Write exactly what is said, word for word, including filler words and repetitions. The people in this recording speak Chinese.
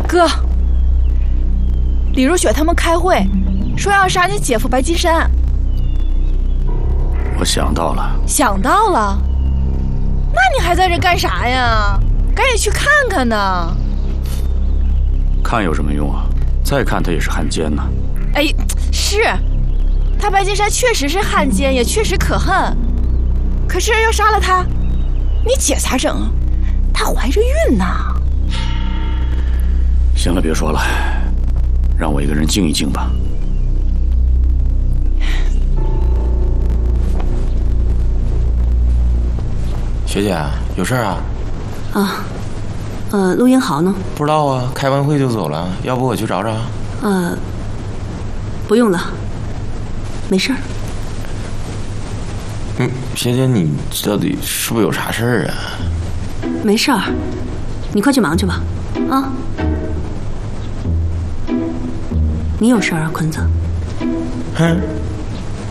哥，李如雪他们开会，说要杀你姐夫白金山。 我想到了。 想到了？那你还在这干啥呀？赶紧去看看呢。 看有什么用啊？再看他也是汉奸呢。 哎，是，他白金山确实是汉奸，也确实可恨。可是要杀了他，你姐咋整？她怀着孕呢。 行了，别说了，让我一个人静一静吧。 学姐，有事啊？ 啊，呃，陆英豪呢？ 不知道啊，开完会就走了。要不我去找找？ 呃，不用了，没事儿。 嗯，学姐，你到底是不是有啥事儿啊？ 没事儿，你快去忙去吧。啊，你有事儿啊，坤子？ 哼。